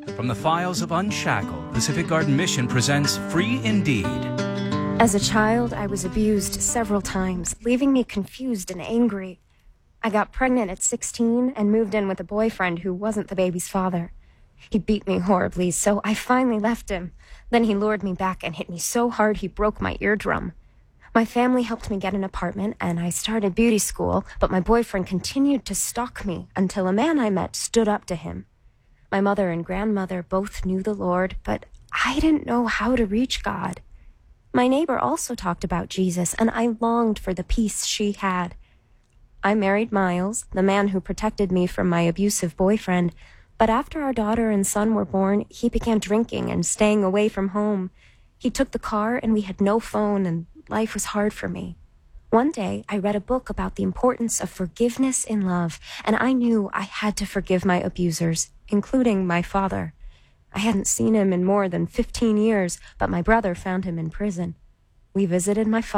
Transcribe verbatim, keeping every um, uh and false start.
From the files of Unshackled, Pacific Garden Mission presents Free Indeed. As a child, I was abused several times, leaving me confused and angry. I got pregnant at sixteen and moved in with a boyfriend who wasn't the baby's father. He beat me horribly, so I finally left him. Then he lured me back and hit me so hard he broke my eardrum. My family helped me get an apartment, and I started beauty school, but my boyfriend continued to stalk me until a man I met stood up to him. My mother and grandmother both knew the Lord, but I didn't know how to reach God. My neighbor also talked about Jesus, and I longed for the peace she had. I married Miles, the man who protected me from my abusive boyfriend, but after our daughter and son were born, he began drinking and staying away from home. He took the car, and we had no phone, and life was hard for me. One day, I read a book about the importance of forgiveness in love, and I knew I had to forgive my abusers, including my father. I hadn't seen him in more than fifteen years, but my brother found him in prison. We visited my father.